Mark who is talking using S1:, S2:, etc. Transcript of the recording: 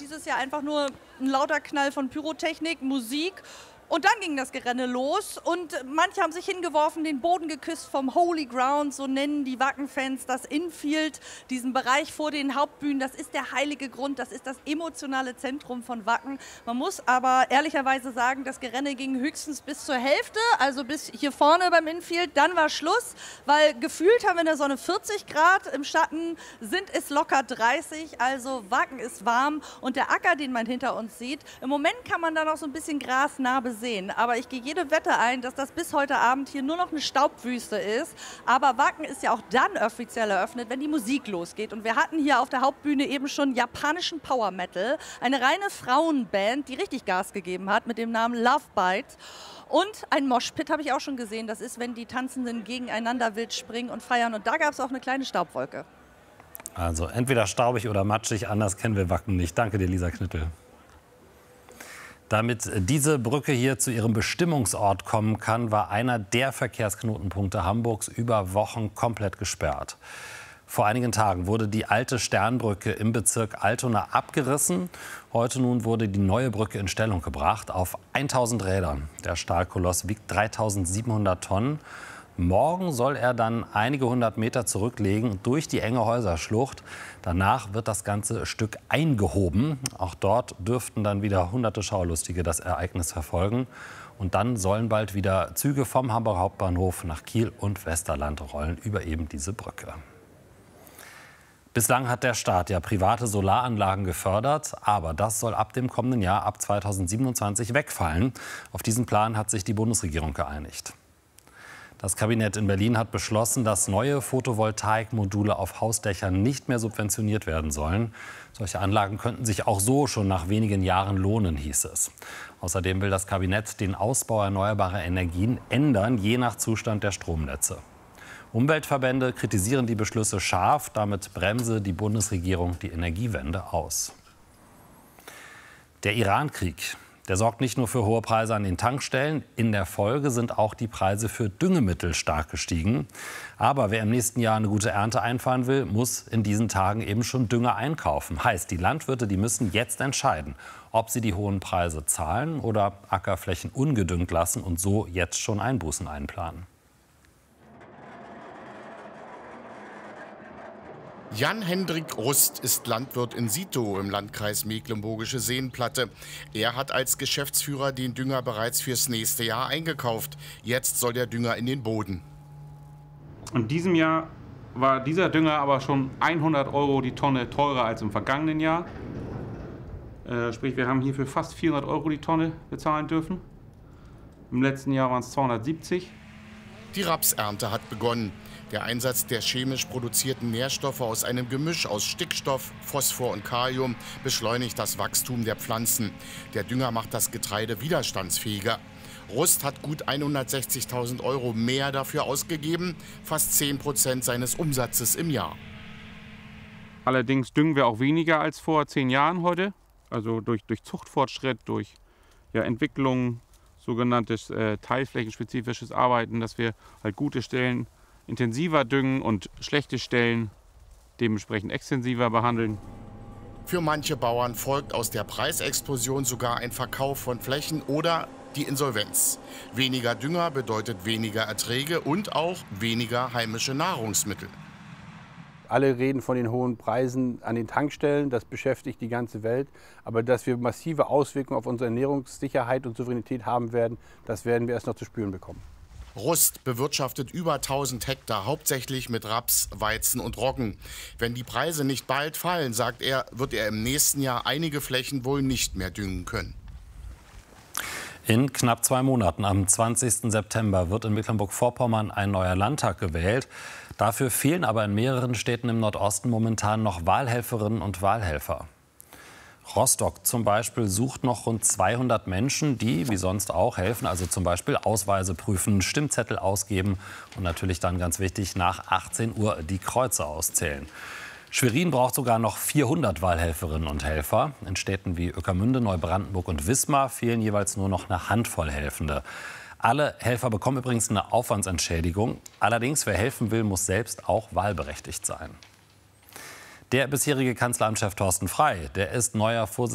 S1: dieses Jahr einfach nur ein lauter Knall von Pyrotechnik, Musik. Und dann ging das Gerenne los und manche haben sich hingeworfen, den Boden geküsst vom Holy Ground, so nennen die Wacken-Fans das Infield, diesen Bereich vor den Hauptbühnen. Das ist der heilige Grund, das ist das emotionale Zentrum von Wacken. Man muss aber ehrlicherweise sagen, das Gerenne ging höchstens bis zur Hälfte, also bis hier vorne beim Infield. Dann war Schluss, weil gefühlt haben wir in der Sonne 40 Grad, im Schatten sind es locker 30, also Wacken ist warm und der Acker, den man hinter uns sieht, im Moment kann man da noch so ein bisschen Grasnarbe sehen. Aber ich gehe jede Wette ein, dass das bis heute Abend hier nur noch eine Staubwüste ist. Aber Wacken ist ja auch dann offiziell eröffnet, wenn die Musik losgeht. Und wir hatten hier auf der Hauptbühne eben schon japanischen Power Metal. Eine reine Frauenband, die richtig Gas gegeben hat mit dem Namen Love Bites. Und ein Moshpit habe ich auch schon gesehen. Das ist, wenn die Tanzenden gegeneinander wild springen und feiern. Und da gab es auch eine kleine Staubwolke.
S2: Also entweder staubig oder matschig, anders kennen wir Wacken nicht. Danke dir, Lisa Knittel. Damit diese Brücke hier zu ihrem Bestimmungsort kommen kann, war einer der Verkehrsknotenpunkte Hamburgs über Wochen komplett gesperrt. Vor einigen Tagen wurde die alte Sternbrücke im Bezirk Altona abgerissen. Heute nun wurde die neue Brücke in Stellung gebracht auf 1000 Rädern. Der Stahlkoloss wiegt 3700 Tonnen. Morgen soll er dann einige hundert Meter zurücklegen durch die enge Häuserschlucht. Danach wird das ganze Stück eingehoben. Auch dort dürften dann wieder hunderte Schaulustige das Ereignis verfolgen. Und dann sollen bald wieder Züge vom Hamburger Hauptbahnhof nach Kiel und Westerland rollen über eben diese Brücke. Bislang hat der Staat ja private Solaranlagen gefördert, aber das soll ab dem kommenden Jahr, ab 2027, wegfallen. Auf diesen Plan hat sich die Bundesregierung geeinigt. Das Kabinett in Berlin hat beschlossen, dass neue Photovoltaikmodule auf Hausdächern nicht mehr subventioniert werden sollen. Solche Anlagen könnten sich auch so schon nach wenigen Jahren lohnen, hieß es. Außerdem will das Kabinett den Ausbau erneuerbarer Energien ändern, je nach Zustand der Stromnetze. Umweltverbände kritisieren die Beschlüsse scharf. Damit bremse die Bundesregierung die Energiewende aus. Der Iran-Krieg. Der sorgt nicht nur für hohe Preise an den Tankstellen. In der Folge sind auch die Preise für Düngemittel stark gestiegen. Aber wer im nächsten Jahr eine gute Ernte einfahren will, muss in diesen Tagen eben schon Dünger einkaufen. Heißt, die Landwirte, die müssen jetzt entscheiden, ob sie die hohen Preise zahlen oder Ackerflächen ungedüngt lassen und so jetzt schon Einbußen einplanen.
S3: Jan-Hendrik Rust ist Landwirt in Sitow im Landkreis Mecklenburgische Seenplatte. Er hat als Geschäftsführer den Dünger bereits fürs nächste Jahr eingekauft. Jetzt soll der Dünger in den Boden.
S4: In diesem Jahr war dieser Dünger aber schon 100 € die Tonne teurer als im vergangenen Jahr. Sprich, wir haben hierfür fast 400 € die Tonne bezahlen dürfen. Im letzten Jahr waren es 270.
S3: Die Rapsernte hat begonnen. Der Einsatz der chemisch produzierten Nährstoffe aus einem Gemisch aus Stickstoff, Phosphor und Kalium beschleunigt das Wachstum der Pflanzen. Der Dünger macht das Getreide widerstandsfähiger. Rust hat gut 160.000 € mehr dafür ausgegeben, fast 10% seines Umsatzes im Jahr.
S4: Allerdings düngen wir auch weniger als vor 10 Jahren heute. Also durch Zuchtfortschritt, durch Entwicklung, sogenanntes teilflächenspezifisches Arbeiten, dass wir halt gute Stellen intensiver düngen und schlechte Stellen dementsprechend extensiver behandeln.
S3: Für manche Bauern folgt aus der Preisexplosion sogar ein Verkauf von Flächen oder die Insolvenz. Weniger Dünger bedeutet weniger Erträge und auch weniger heimische Nahrungsmittel.
S5: Alle reden von den hohen Preisen an den Tankstellen, das beschäftigt die ganze Welt. Aber dass wir massive Auswirkungen auf unsere Ernährungssicherheit und Souveränität haben werden, das werden wir erst noch zu spüren bekommen.
S3: Rust bewirtschaftet über 1000 Hektar, hauptsächlich mit Raps, Weizen und Roggen. Wenn die Preise nicht bald fallen, sagt er, wird er im nächsten Jahr einige Flächen wohl nicht mehr düngen können.
S2: In knapp 2 Monaten, am 20. September, wird in Mecklenburg-Vorpommern ein neuer Landtag gewählt. Dafür fehlen aber in mehreren Städten im Nordosten momentan noch Wahlhelferinnen und Wahlhelfer. Rostock zum Beispiel sucht noch rund 200 Menschen, die, wie sonst auch, helfen. Also zum Beispiel Ausweise prüfen, Stimmzettel ausgeben und natürlich dann ganz wichtig, nach 18 Uhr die Kreuze auszählen. Schwerin braucht sogar noch 400 Wahlhelferinnen und Helfer. In Städten wie Ueckermünde, Neubrandenburg und Wismar fehlen jeweils nur noch eine Handvoll Helfende. Alle Helfer bekommen übrigens eine Aufwandsentschädigung. Allerdings, wer helfen will, muss selbst auch wahlberechtigt sein. Der bisherige Kanzleramtschef Thorsten Frey, der ist neuer Vorsitzender